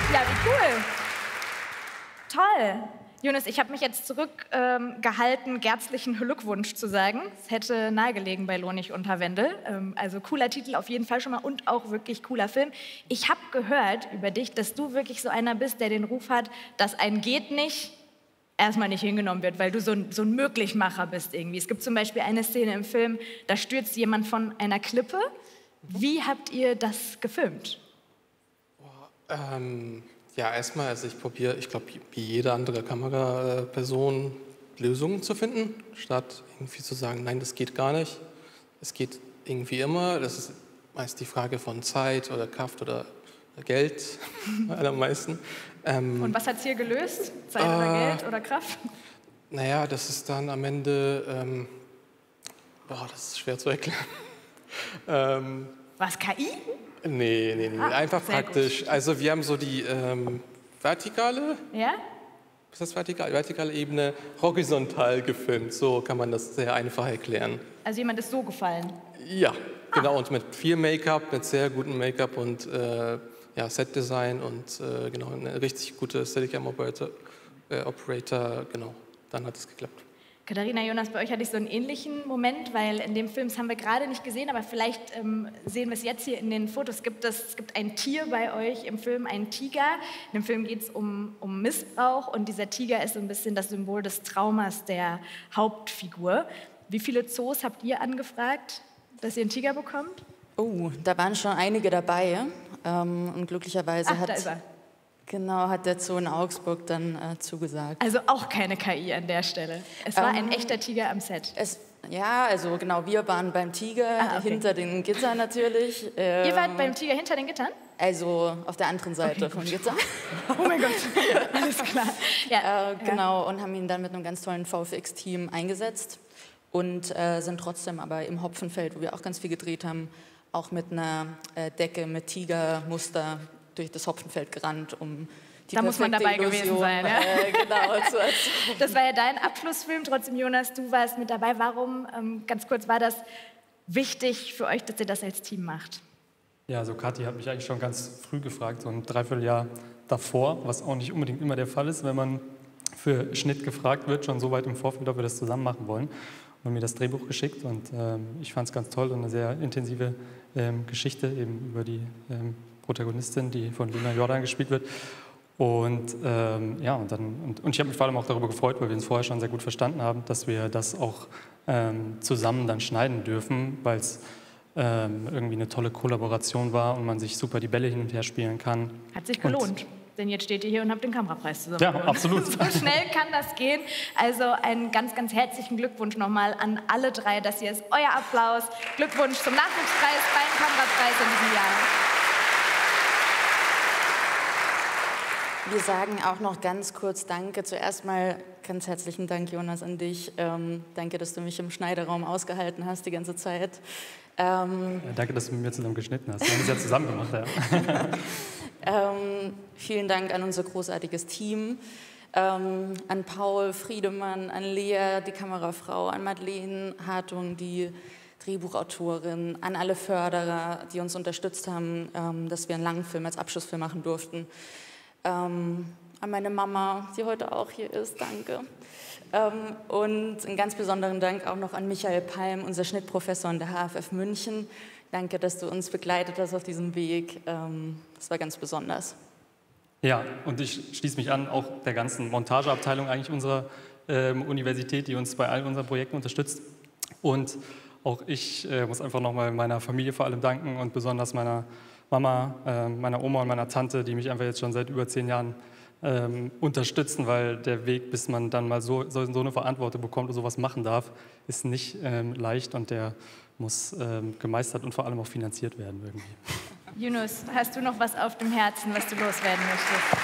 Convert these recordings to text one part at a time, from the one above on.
Ja, wie cool. Toll. Jonas, ich habe mich jetzt zurückgehalten, gärzlichen Glückwunsch zu sagen. Es hätte nahegelegen bei Lohnig unter Wendel. Also cooler Titel auf jeden Fall schon mal und auch wirklich cooler Film. Ich habe gehört über dich, dass du wirklich so einer bist, der den Ruf hat, dass ein geht nicht erstmal nicht hingenommen wird, weil du so ein Möglichmacher bist irgendwie. Es gibt zum Beispiel eine Szene im Film, da stürzt jemand von einer Klippe. Wie habt ihr das gefilmt? Ja, erstmal, also ich probiere, ich glaube, wie jede andere Kameraperson Lösungen zu finden, statt irgendwie zu sagen, nein, das geht gar nicht. Es geht irgendwie immer. Das ist meist die Frage von Zeit oder Kraft oder Geld, allermeisten. Und was hat es hier gelöst? Zeit oder Geld oder Kraft? Naja, das ist dann am Ende, das ist schwer zu erklären. Was, KI? Nee, einfach praktisch. Gut. Also wir haben so die vertikale, ja? Was ist das vertikale Ebene, horizontal gefilmt. So kann man das sehr einfach erklären. Also jemand ist so gefallen? Ja, genau. Und mit viel Make-up, mit sehr gutem Make-up und Set-Design und genau, eine richtig gute Steadicam-Operator, genau, dann hat es geklappt. Katharina, Jonas, bei euch hatte ich so einen ähnlichen Moment, weil in dem Film, das haben wir gerade nicht gesehen, aber vielleicht sehen wir es jetzt hier in den Fotos, es gibt ein Tier bei euch im Film, einen Tiger. In dem Film geht es um Missbrauch und dieser Tiger ist so ein bisschen das Symbol des Traumas der Hauptfigur. Wie viele Zoos habt ihr angefragt, dass ihr einen Tiger bekommt? Oh, da waren schon einige dabei und glücklicherweise da ist er. Genau, hat der Zoo in Augsburg dann zugesagt. Also auch keine KI an der Stelle. Es war ein echter Tiger am Set. Also genau, wir waren beim Tiger, hinter den Gittern natürlich. Ihr wart beim Tiger hinter den Gittern? Also auf der anderen Seite vom Gitter. Oh mein Gott, alles klar. Ja. Genau, und haben ihn dann mit einem ganz tollen VFX-Team eingesetzt und sind trotzdem aber im Hopfenfeld, wo wir auch ganz viel gedreht haben, auch mit einer Decke mit Tigermuster durch das Hopfenfeld gerannt, um die da muss man dabei Illusion, gewesen sein, ja? Genau, zu erzeugen. Das war ja dein Abschlussfilm, trotzdem Jonas, du warst mit dabei. Warum, ganz kurz, war das wichtig für euch, dass ihr das als Team macht? Ja, also Kathi hat mich eigentlich schon ganz früh gefragt, so ein Dreivierteljahr davor, was auch nicht unbedingt immer der Fall ist, wenn man für Schnitt gefragt wird, schon so weit im Vorfeld, ob wir das zusammen machen wollen. Und mir das Drehbuch geschickt und ich fand es ganz toll und eine sehr intensive Geschichte eben über die Protagonistin, die von Lena Jordan gespielt wird. Und ich habe mich vor allem auch darüber gefreut, weil wir uns vorher schon sehr gut verstanden haben, dass wir das auch zusammen dann schneiden dürfen, weil es irgendwie eine tolle Kollaboration war und man sich super die Bälle hin und her spielen kann. Hat sich gelohnt, denn jetzt steht ihr hier und habt den Kamerapreis zusammen. Ja, absolut. So schnell kann das gehen. Also einen ganz, ganz herzlichen Glückwunsch nochmal an alle drei. Das hier ist euer Applaus. Glückwunsch zum Nachwuchspreis beim Kamerapreis in diesem Jahr. Wir sagen auch noch ganz kurz Danke. Zuerst mal ganz herzlichen Dank, Jonas, an dich. Danke, dass du mich im Schneideraum ausgehalten hast die ganze Zeit. Danke, dass du mit mir zusammen geschnitten hast. Wir haben es ja zusammen gemacht. Ja. Vielen Dank an unser großartiges Team, an Paul Friedemann, an Lea, die Kamerafrau, an Madeleine Hartung, die Drehbuchautorin, an alle Förderer, die uns unterstützt haben, dass wir einen langen Film als Abschlussfilm machen durften. An meine Mama, die heute auch hier ist, danke. Und einen ganz besonderen Dank auch noch an Michael Palm, unser Schnittprofessor an der HFF München. Danke, dass du uns begleitet hast auf diesem Weg. Das war ganz besonders. Ja, und ich schließe mich an, auch der ganzen Montageabteilung eigentlich unserer Universität, die uns bei all unseren Projekten unterstützt. Und auch ich muss einfach nochmal meiner Familie vor allem danken und besonders meiner Mama, meiner Oma und meiner Tante, die mich einfach jetzt schon seit über 10 Jahren unterstützen, weil der Weg, bis man dann mal so eine Verantwortung bekommt und sowas machen darf, ist nicht leicht und der muss gemeistert und vor allem auch finanziert werden irgendwie. Yunus, hast du noch was auf dem Herzen, was du loswerden möchtest?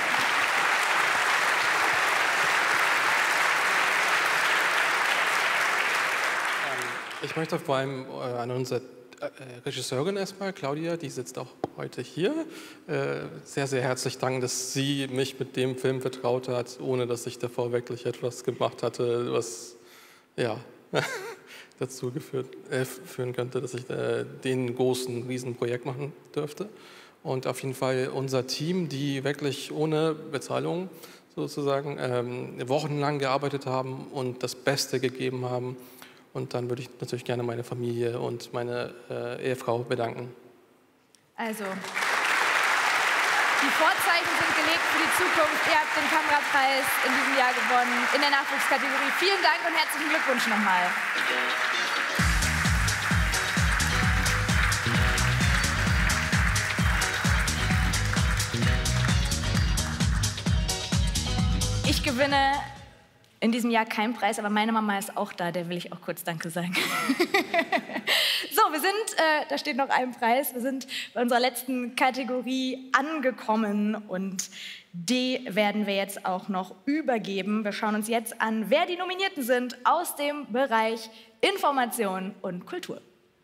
Ich möchte vor allem an unsere Regisseurin erstmal, Claudia, die sitzt auch heute hier, sehr, sehr herzlich danken, dass sie mich mit dem Film vertraut hat, ohne dass ich davor wirklich etwas gemacht hatte, was ja, dazu führen könnte, dass ich den großen Riesenprojekt machen dürfte. und auf jeden Fall unser Team, die wirklich ohne Bezahlung sozusagen wochenlang gearbeitet haben und das Beste gegeben haben. Und dann würde ich natürlich gerne meine Familie und meine Ehefrau bedanken. Also, die Vorzeichen sind gelegt für die Zukunft. Ihr habt den Kamerapreis in diesem Jahr gewonnen in der Nachwuchskategorie. Vielen Dank und herzlichen Glückwunsch nochmal. Ich gewinne in diesem Jahr keinen Preis, aber meine Mama ist auch da, der will ich auch kurz Danke sagen. So, wir sind, da steht noch ein Preis, wir sind bei unserer letzten Kategorie angekommen und die werden wir jetzt auch noch übergeben. Wir schauen uns jetzt an, wer die Nominierten sind aus dem Bereich Information und Kultur.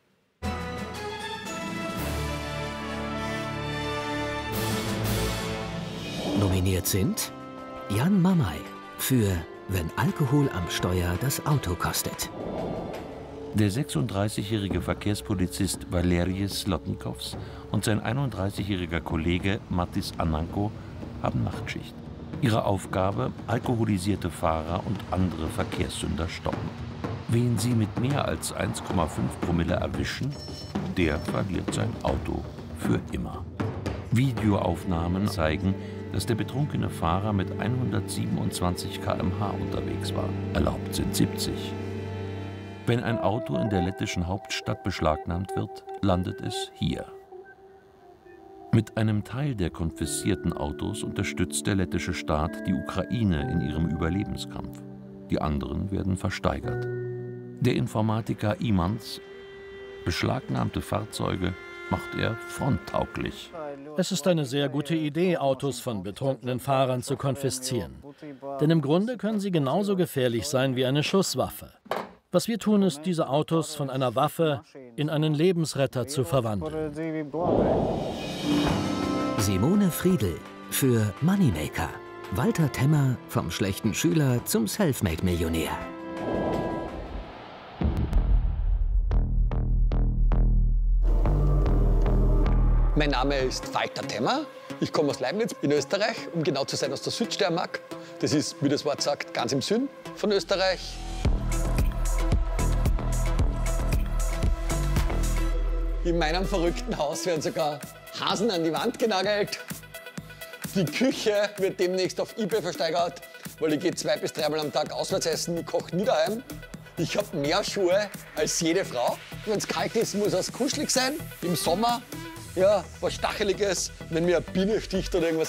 Nominiert sind Jan Mamay für Wenn Alkohol am Steuer das Auto kostet. Der 36-jährige Verkehrspolizist Valerijs Slotnikovs und sein 31-jähriger Kollege Mattis Ananko haben Nachtschicht. Ihre Aufgabe: alkoholisierte Fahrer und andere Verkehrssünder stoppen. Wen sie mit mehr als 1,5 Promille erwischen, der verliert sein Auto für immer. Videoaufnahmen zeigen, dass der betrunkene Fahrer mit 127 km/h unterwegs war. Erlaubt sind 70. Wenn ein Auto in der lettischen Hauptstadt beschlagnahmt wird, landet es hier. Mit einem Teil der konfiszierten Autos unterstützt der lettische Staat die Ukraine in ihrem Überlebenskampf. Die anderen werden versteigert. Der Informatiker Imants: beschlagnahmte Fahrzeuge macht er fronttauglich. Es ist eine sehr gute Idee, Autos von betrunkenen Fahrern zu konfiszieren. Denn im Grunde können sie genauso gefährlich sein wie eine Schusswaffe. Was wir tun, ist, diese Autos von einer Waffe in einen Lebensretter zu verwandeln. Simone Friedl für Moneymaker. Walter Temmer vom schlechten Schüler zum Selfmade-Millionär. Mein Name ist Walter Temmer. Ich komme aus Leibniz in Österreich, um genau zu sein aus der Südsteiermark. Das ist, wie das Wort sagt, ganz im Süden von Österreich. In meinem verrückten Haus werden sogar Hasen an die Wand genagelt. Die Küche wird demnächst auf eBay versteigert, weil ich gehe 2- bis 3-mal am Tag auswärts essen, ich koche nie daheim. Ich habe mehr Schuhe als jede Frau. Wenn es kalt ist, muss es kuschelig sein. Im Sommer, ja, was Stacheliges, wenn mir eine Biene sticht oder irgendwas